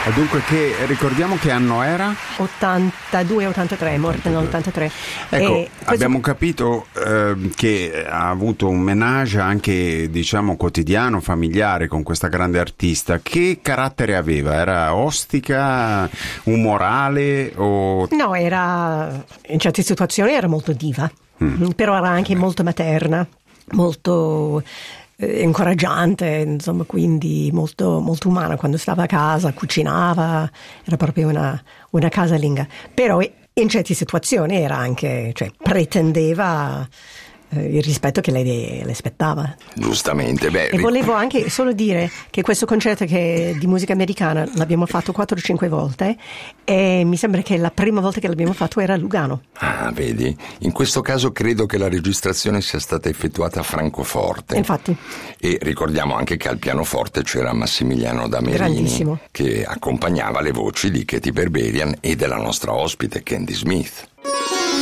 Dunque, ricordiamo che anno era? 82-83, morta nell'83. Ecco, abbiamo capito che ha avuto un ménage anche, diciamo, quotidiano, familiare con questa grande artista. Che carattere aveva? Era ostica, umorale o... No, in certe situazioni era molto diva, però era anche molto materna, molto incoraggiante, insomma, quindi molto, molto umana. Quando stava a casa, cucinava, era proprio una casalinga. Però in certe situazioni era anche, cioè, pretendeva il rispetto che lei le aspettava. Giustamente. E volevo anche solo dire che questo concerto di musica americana l'abbiamo fatto 4-5 volte e mi sembra che la prima volta che l'abbiamo fatto era a Lugano. Ah, vedi? In questo caso credo che la registrazione sia stata effettuata a Francoforte. Infatti. E ricordiamo anche che al pianoforte c'era Massimiliano Damerini, che accompagnava le voci di Katy Berberian e della nostra ospite Candy Smith.